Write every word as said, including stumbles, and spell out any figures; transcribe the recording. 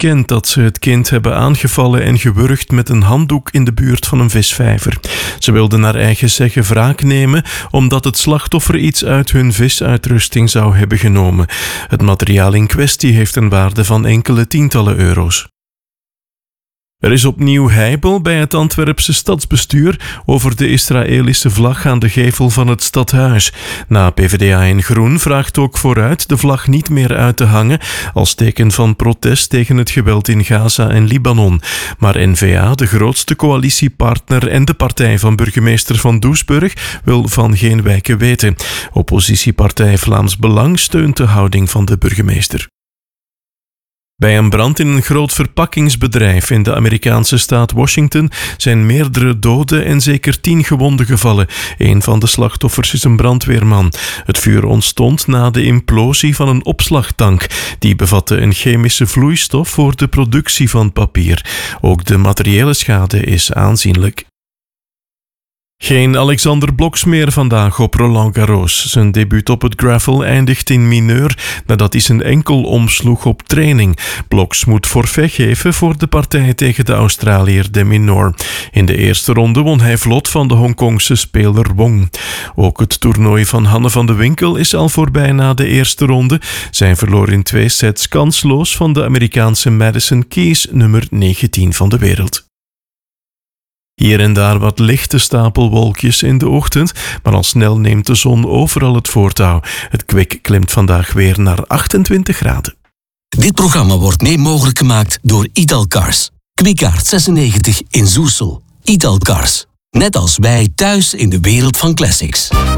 bekend dat ze het kind hebben aangevallen en gewurgd met een handdoek in de buurt van een visvijver. Ze wilden naar eigen zeggen wraak nemen omdat het slachtoffer iets uit hun visuitrusting zou hebben genomen. Het materiaal in kwestie heeft een waarde van enkele tientallen euro's. Er is opnieuw heibel bij het Antwerpse stadsbestuur over de Israëlische vlag aan de gevel van het stadhuis. Na P V D A en Groen vraagt ook Vooruit de vlag niet meer uit te hangen als teken van protest tegen het geweld in Gaza en Libanon. Maar N V A, de grootste coalitiepartner en de partij van burgemeester Van Doesburg, wil van geen wijken weten. Oppositiepartij Vlaams Belang steunt de houding van de burgemeester. Bij een brand in een groot verpakkingsbedrijf in de Amerikaanse staat Washington zijn meerdere doden en zeker tien gewonden gevallen. Een van de slachtoffers is een brandweerman. Het vuur ontstond na de implosie van een opslagtank. Die bevatte een chemische vloeistof voor de productie van papier. Ook de materiële schade is aanzienlijk. Geen Alexander Bloks meer vandaag op Roland Garros. Zijn debuut op het gravel eindigt in mineur nadat hij zijn enkel omsloeg op training. Bloks moet forfait geven voor de partij tegen de Australiër de Minaur. In de eerste ronde won hij vlot van de Hongkongse speler Wong. Ook het toernooi van Hanne van de Winkel is al voorbij na de eerste ronde. Zij verloor in twee sets kansloos van de Amerikaanse Madison Keys, nummer negentien van de wereld. Hier en daar wat lichte stapelwolkjes in de ochtend, maar al snel neemt de zon overal het voortouw. Het kwik klimt vandaag weer naar achtentwintig graden. Dit programma wordt mee mogelijk gemaakt door Italcars. Kwikaart zesennegentig in Zoersel. Italcars. Net als wij thuis in de wereld van classics.